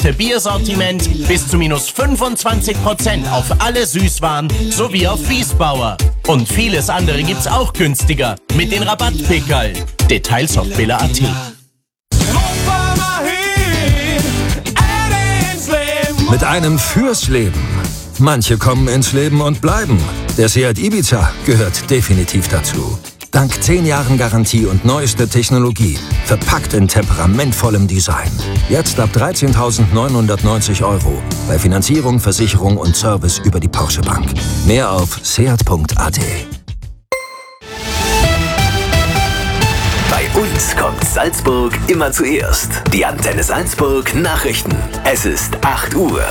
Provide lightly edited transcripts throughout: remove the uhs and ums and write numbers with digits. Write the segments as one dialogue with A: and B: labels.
A: Biersortiment bis zu minus 25% auf alle Süßwaren sowie auf Wiesbauer. Und vieles andere gibt's auch günstiger mit den Rabattpickerl. Details auf billa.at.
B: Mit einem fürs Leben. Manche kommen ins Leben und bleiben. Der Seat Ibiza gehört definitiv dazu. Dank 10 Jahren Garantie und neueste Technologie. Verpackt in temperamentvollem Design. Jetzt ab 13.990 €. Bei Finanzierung, Versicherung und Service über die Porsche Bank. Mehr auf seat.at.
C: Bei uns kommt Salzburg immer zuerst. Die Antenne Salzburg Nachrichten. Es ist 8 Uhr.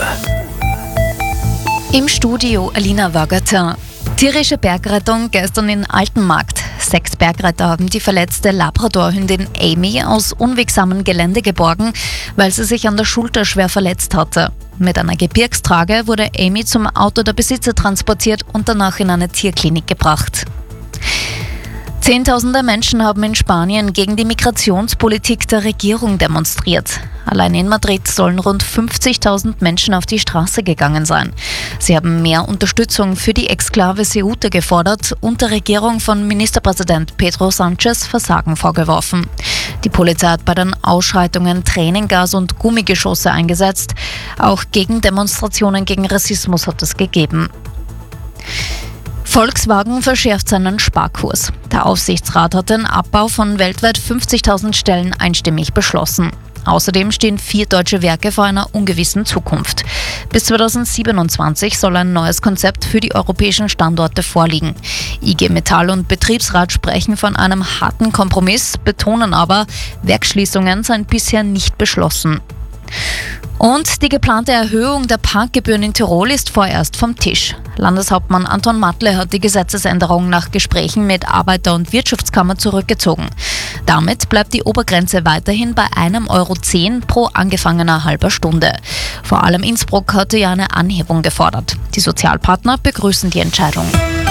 D: Im Studio Alina Wagater. Tierische Bergrettung gestern in Altenmarkt. 6 Bergretter haben die verletzte Labradorhündin Amy aus unwegsamem Gelände geborgen, weil sie sich an der Schulter schwer verletzt hatte. Mit einer Gebirgstrage wurde Amy zum Auto der Besitzer transportiert und danach in eine Tierklinik gebracht. Zehntausende Menschen haben in Spanien gegen die Migrationspolitik der Regierung demonstriert. Allein in Madrid sollen rund 50.000 Menschen auf die Straße gegangen sein. Sie haben mehr Unterstützung für die Exklave Ceuta gefordert und der Regierung von Ministerpräsident Pedro Sánchez Versagen vorgeworfen. Die Polizei hat bei den Ausschreitungen Tränengas und Gummigeschosse eingesetzt. Auch Gegendemonstrationen gegen Rassismus hat es gegeben. Volkswagen verschärft seinen Sparkurs. Der Aufsichtsrat hat den Abbau von weltweit 50.000 Stellen einstimmig beschlossen. Außerdem stehen 4 deutsche Werke vor einer ungewissen Zukunft. Bis 2027 soll ein neues Konzept für die europäischen Standorte vorliegen. IG Metall und Betriebsrat sprechen von einem harten Kompromiss, betonen aber, Werksschließungen seien bisher nicht beschlossen. Und die geplante Erhöhung der Parkgebühren in Tirol ist vorerst vom Tisch. Landeshauptmann Anton Matle hat die Gesetzesänderung nach Gesprächen mit Arbeiter- und Wirtschaftskammer zurückgezogen. Damit bleibt die Obergrenze weiterhin bei 1,10 € pro angefangener halber Stunde. Vor allem Innsbruck hatte ja eine Anhebung gefordert. Die Sozialpartner begrüßen die Entscheidung.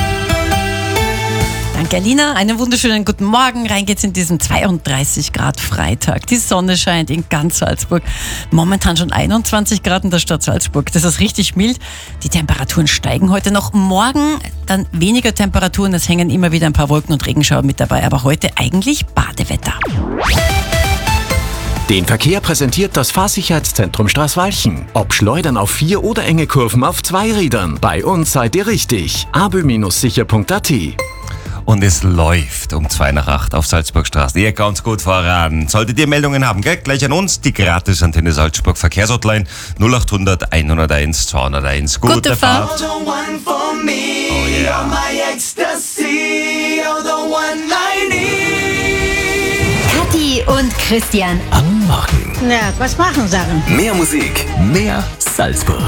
E: Danke, Alina. Einen wunderschönen guten Morgen. Rein geht's in diesen 32 Grad Freitag. Die Sonne scheint in ganz Salzburg. Momentan schon 21 Grad in der Stadt Salzburg. Das ist richtig mild. Die Temperaturen steigen heute noch. Morgen dann weniger Temperaturen. Es hängen immer wieder ein paar Wolken und Regenschauer mit dabei. Aber heute eigentlich Badewetter.
F: Den Verkehr präsentiert das Fahrsicherheitszentrum Straßwalchen. Ob Schleudern auf 4 oder enge Kurven auf 2 Rädern. Bei uns seid ihr richtig. abö-sicher.at.
G: Und es läuft um 7:55 auf Salzburgstraße. Ihr ganz gut voran. Solltet ihr Meldungen haben, gell? Gleich an uns, die Gratis-Antenne Salzburg Verkehrshotline 0800 101 201.
E: Gute Fahrt.
G: Oh yeah.
H: Kathi und Christian.
F: Anmachen.
H: Na, was machen Sachen?
C: Mehr Musik, mehr Salzburg.